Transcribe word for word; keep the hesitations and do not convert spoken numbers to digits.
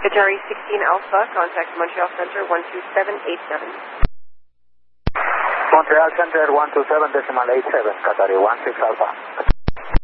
Qatari sixteen Alpha, contact Montreal Center one two seven eight seven. Montreal Center one two seven decimal eight seven, Qatari one six Alpha.